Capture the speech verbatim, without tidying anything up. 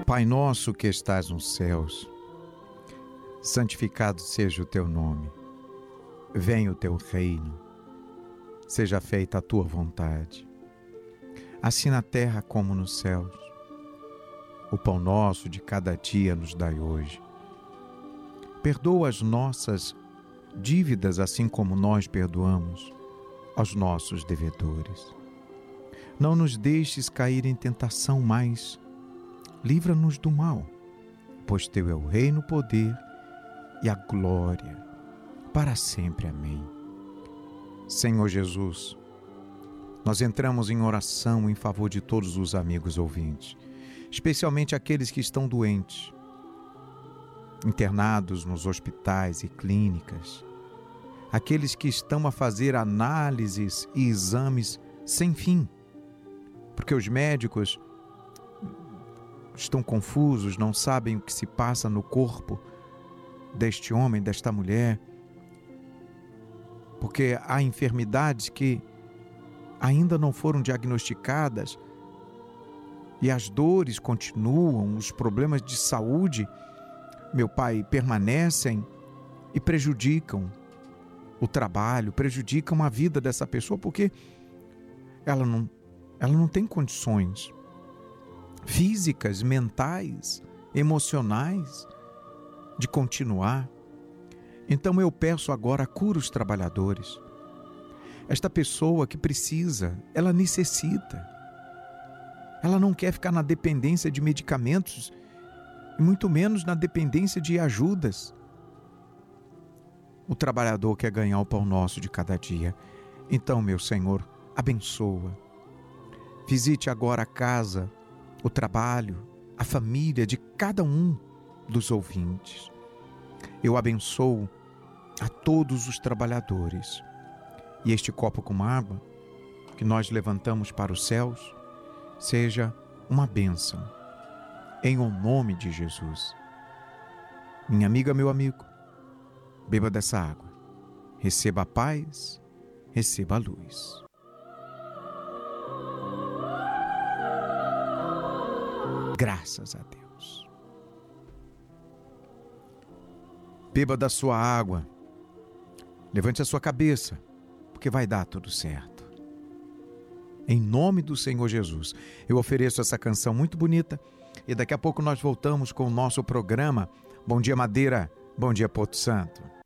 Pai nosso que estás nos céus, santificado seja o teu nome. Venha o teu reino. Seja feita a tua vontade, assim na terra como nos céus. O pão nosso de cada dia nos dai hoje. Perdoa as nossas dívidas, assim como nós perdoamos aos nossos devedores. Não nos deixes cair em tentação, mas livra-nos do mal, pois teu é o reino, o poder e a glória, para sempre. Amém. Senhor Jesus, nós entramos em oração em favor de todos os amigos ouvintes, especialmente aqueles que estão doentes, internados nos hospitais e clínicas, aqueles que estão a fazer análises e exames sem fim, porque os médicos estão confusos, não sabem o que se passa no corpo deste homem, desta mulher, porque há enfermidades que ainda não foram diagnosticadas e as dores continuam, os problemas de saúde, meu Pai, permanecem e prejudicam o trabalho, prejudicam a vida dessa pessoa, porque ela não, ela não tem condições físicas, mentais, emocionais de continuar. Então eu peço agora, cura os trabalhadores. Esta pessoa que precisa, ela necessita. Ela não quer ficar na dependência de medicamentos, e muito menos na dependência de ajudas. O trabalhador quer ganhar o pão nosso de cada dia. Então, meu Senhor, abençoa. Visite agora a casa, o trabalho, a família de cada um dos ouvintes. Eu abençoo a todos os trabalhadores. E este copo com água que nós levantamos para os céus seja uma bênção, em o nome de Jesus. Minha amiga, meu amigo, beba dessa água. Receba a paz, receba a luz. Graças a Deus. Beba da sua água. Levante a sua cabeça, porque vai dar tudo certo. Em nome do Senhor Jesus, eu ofereço essa canção muito bonita e daqui a pouco nós voltamos com o nosso programa. Bom dia, Madeira. Bom dia, Porto Santo.